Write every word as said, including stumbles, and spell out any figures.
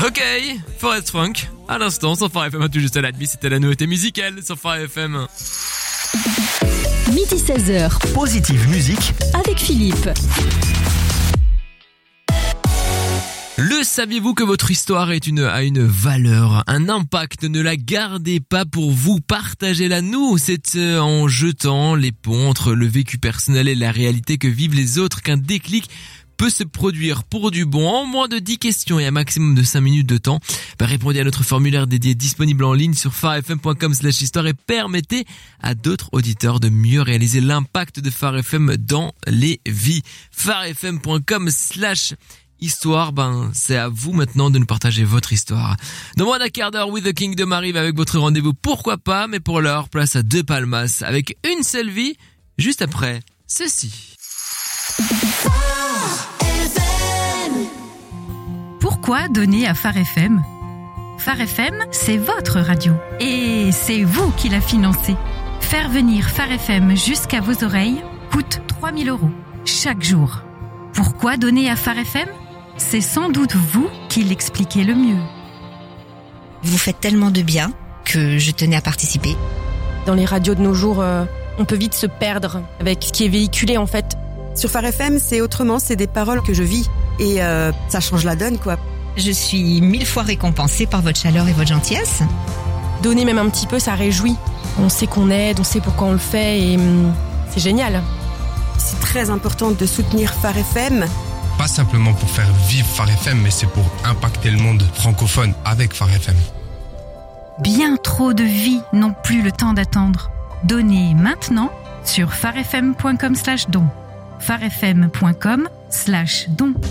Ok, Forest Funk, à l'instant sur Phare F M, tout juste à la demi, c'était la nouveauté musicale sur Phare F M. Midi seize heures. Positive musique avec Philippe. Le saviez-vous que votre histoire est une, a une valeur, un impact? Ne la gardez pas pour vous, partagez-la nous. C'est euh, en jetant les ponts entre le vécu personnel et la réalité que vivent les autres qu'un déclic peut se produire pour du bon. En moins de dix questions et un maximum de cinq minutes de temps, bah, répondez à notre formulaire dédié disponible en ligne sur pharefm point com slash histoire et permettez à d'autres auditeurs de mieux réaliser l'impact de Phare F M dans les vies. pharefm point com slash histoire, ben, c'est à vous maintenant de nous partager votre histoire. Dans moins d'un quart d'heure, With the Kingdom arrive avec votre rendez-vous. Pourquoi pas, mais pour l'heure, place à deux Palmas avec une seule vie, juste après ceci. Pourquoi donner à Phare F M? Phare F M, c'est votre radio. Et c'est vous qui la financez. Faire venir Phare F M jusqu'à vos oreilles coûte trois mille euros chaque jour. Pourquoi donner à Phare F M? C'est sans doute vous qui l'expliquez le mieux. Vous faites tellement de bien que je tenais à participer. Dans les radios de nos jours, euh, on peut vite se perdre avec ce qui est véhiculé en fait. Sur Phare F M, c'est autrement, c'est des paroles que je vis. Et euh, ça change la donne, quoi. Je suis mille fois récompensée par votre chaleur et votre gentillesse. Donner même un petit peu, ça réjouit. On sait qu'on aide, on sait pourquoi on le fait et hum, c'est génial. C'est très important de soutenir Phare F M. Pas simplement pour faire vivre Phare F M, mais c'est pour impacter le monde francophone avec Phare F M. Bien trop de vies n'ont plus le temps d'attendre. Donnez maintenant sur pharefm point com slash don. pharefm point com slash don.